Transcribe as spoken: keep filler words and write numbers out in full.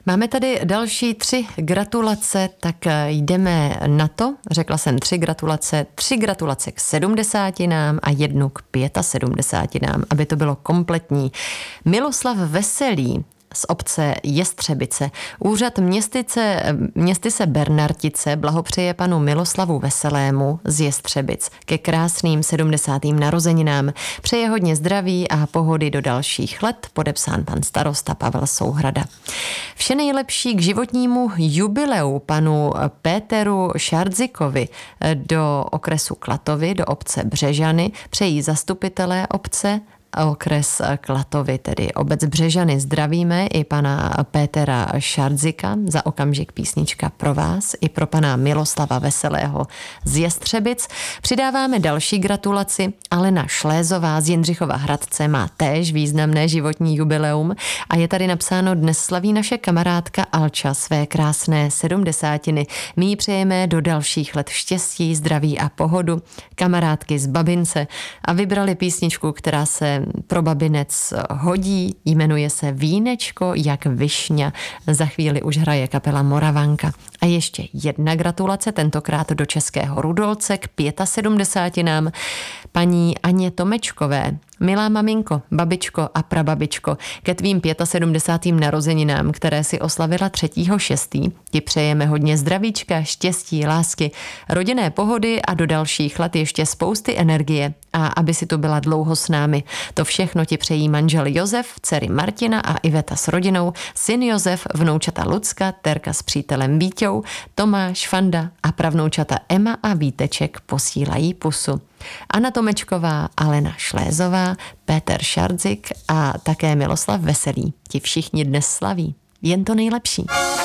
Máme tady další tři gratulace, tak jdeme na to. Řekla jsem tři gratulace, tři gratulace k sedmdesátinám a jednu k pětasedmdesátinám, aby to bylo kompletní. Miloslav Veselý z obce Jestřebice. Úřad městyce, městyse Bernartice blahopřeje panu Miloslavu Veselému z Jestřebic ke krásným sedmdesátým narozeninám. Přeje hodně zdraví a pohody do dalších let, podepsán pan starosta Pavel Souhrada. Vše nejlepší k životnímu jubileu panu Péteru Šardzikovi do okresu Klatovy, do obce Břežany, přejí zastupitelé obce, okres Klatovy, tedy obec Břežany. Zdravíme i pana Pétera Šardzika, za okamžik písnička pro vás, i pro pana Miloslava Veselého z Jestřebic. Přidáváme další gratulaci. Alena Šlézová z Jindřichova Hradce má též významné životní jubileum a je tady napsáno: dnes slaví naše kamarádka Alča své krásné sedmdesátiny. My jí přejeme do dalších let štěstí, zdraví a pohodu. Kamarádky z Babince a vybrali písničku, která se pro Babinec hodí, jmenuje se Vínečko jak višňa. Za chvíli už hraje kapela Moravanka. A ještě jedna gratulace, tentokrát do Českého Rudolce k pětasedmdesátinám paní Aně Tomečkové. Milá maminko, babičko a prababičko, ke tvým pětasedmdesátým narozeninám, které si oslavila třetího šestého ti přejeme hodně zdravíčka, štěstí, lásky, rodinné pohody a do dalších let ještě spousty energie a aby si tu byla dlouho s námi. To všechno ti přejí manžel Josef, dcery Martina a Iveta s rodinou, syn Josef, vnoučata Lucka, Terka s přítelem Víťou, Tomáš, Fanda a pravnoučata Emma a Víteček posílají pusu. Anna Tomečková, Alena Šlézová, Péter Šardzik a také Miloslav Veselý. Ti všichni dnes slaví. Jen to nejlepší.